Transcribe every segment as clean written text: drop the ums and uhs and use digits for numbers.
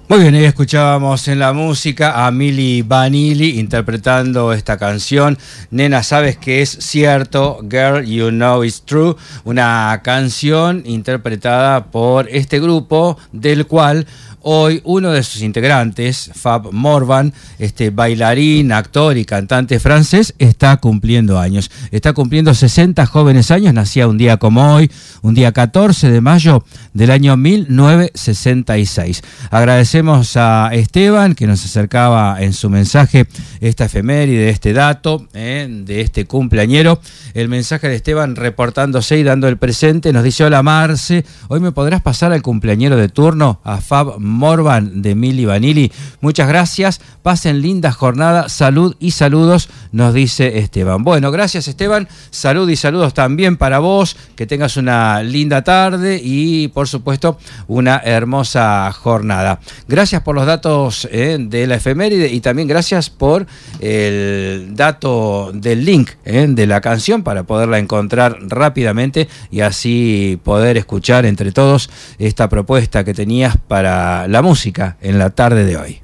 Muy bien, ahí escuchábamos en la música a Milli Vanilli interpretando esta canción, Nena, sabes que es cierto, Girl, You Know It's True, una canción interpretada por este grupo del cual hoy uno de sus integrantes, Fab Morvan, bailarín, actor y cantante francés, está cumpliendo años. Está cumpliendo 60 jóvenes años, nacía un día como hoy, un día 14 de mayo del año 1966. Agradecemos a Esteban que nos acercaba en su mensaje esta efeméride, este dato, de este cumpleañero. El mensaje de Esteban reportándose y dando el presente nos dice: hola Marce, hoy me podrás pasar al cumpleañero de turno, a Fab Morvan de Milli Vanilli. Muchas gracias, pasen linda jornada, salud y saludos, nos dice Esteban. Bueno, gracias Esteban, salud y saludos también para vos, que tengas una linda tarde y por supuesto una hermosa jornada. Gracias por los datos de la efeméride y también gracias por el dato del link de la canción para poderla encontrar rápidamente y así poder escuchar entre todos esta propuesta que tenías para la música en la tarde de hoy.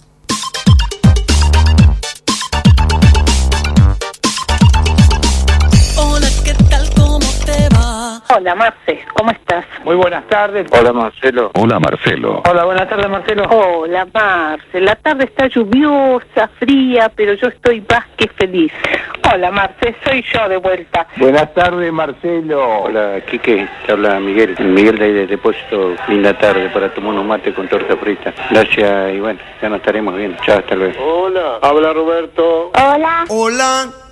Hola, ¿qué tal? ¿Cómo te va? Hola Marce, ¿cómo estás? Muy buenas tardes. Hola Marcelo. Hola Marcelo. Hola, buenas tardes Marcelo. Hola Marce, la tarde está lluviosa, fría, pero yo estoy más que feliz. Hola Marce, soy yo de vuelta. Buenas tardes Marcelo. Hola Quique, te habla Miguel. Miguel de ahí de Depósito. Linda tarde para tomar unos mates con torta frita. Gracias y bueno, ya nos estaremos viendo. Chao, hasta luego. Hola, habla Roberto. Hola. Hola.